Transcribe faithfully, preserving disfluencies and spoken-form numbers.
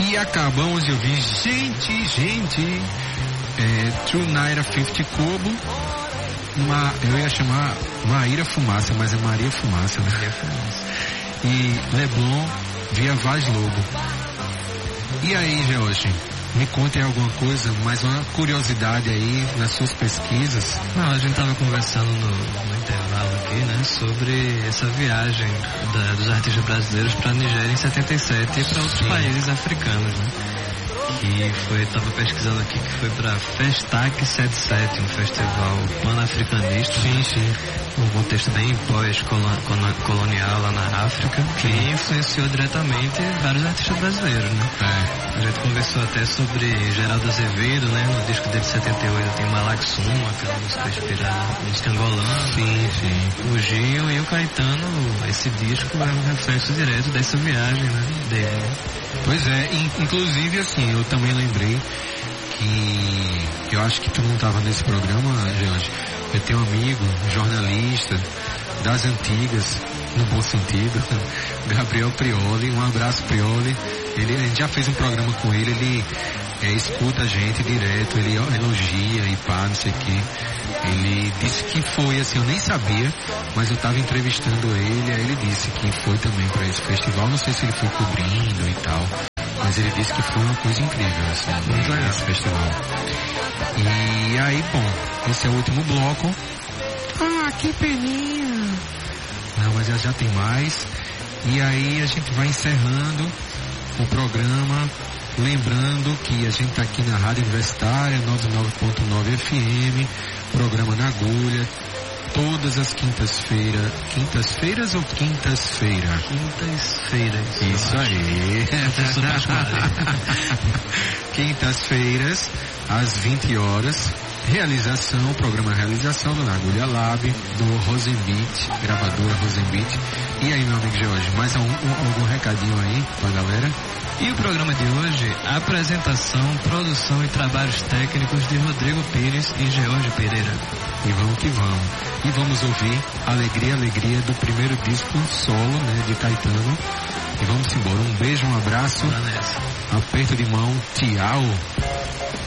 E acabamos de ouvir, gente, gente, é, True Naira cinquenta Kobo, uma, eu ia chamar Maíra Fumaça, mas é Maria Fumaça, né? Maria Fumaça. E Leblon via Vaz Lobo. E aí, George, me contem alguma coisa, mais uma curiosidade aí nas suas pesquisas. Não, a gente estava conversando no, no intervalo aqui, né, sobre essa viagem da, dos artistas brasileiros para a Nigéria em setenta e sete e para outros Sim. países africanos, né? Que foi, estava pesquisando aqui, que foi para Festac setenta e sete, um festival pan-africanista. Sim, sim. Um contexto bem pós-colonial lá na África, que sim. influenciou diretamente vários artistas brasileiros, né? É. A gente conversou até sobre Geraldo Azevedo, né? No disco dele de setenta e oito tem Malaxuma, aquela música inspirada na música angolana. Sim, sim. O Gil e o Caetano, esse disco é um reflexo direto dessa viagem, né? Dele. Pois é, inclusive assim, eu também lembrei que eu acho que tu não estava nesse programa, George. Eu tenho um amigo, um jornalista das antigas, no bom sentido, Gabriel Prioli. Um abraço, Prioli. Ele, a gente já fez um programa com ele, ele é, escuta a gente direto, ele elogia e pá, não sei o quê. Ele disse que foi, assim, eu nem sabia, mas eu estava entrevistando ele, aí ele disse que foi também para esse festival, não sei se ele foi cobrindo e tal, mas ele disse que foi uma coisa incrível, assim, muito legal esse festival. E aí, bom, esse é o último bloco. Ah, que peninha! Não, mas já, já tem mais. E aí a gente vai encerrando o programa, lembrando que a gente está aqui na Rádio Universitária, noventa e nove ponto nove F M, programa na agulha, todas as quintas-feiras. Quintas-feiras ou quintas-feira? Quintas-feiras. Isso aí. Quintas-feiras, às vinte horas. Realização, programa Realização do Na Agulha Lab, do Rosenbeat, gravadora Rosenbeat. E aí, meu amigo George, mais um, um, algum recadinho aí pra galera? E o programa de hoje, apresentação, produção e trabalhos técnicos de Rodrigo Pires e George Pereira. E vamos que vamos. E vamos ouvir Alegria, Alegria do primeiro disco solo, né, de Caetano. E vamos embora. Um beijo, um abraço. Aperto de mão. Tchau.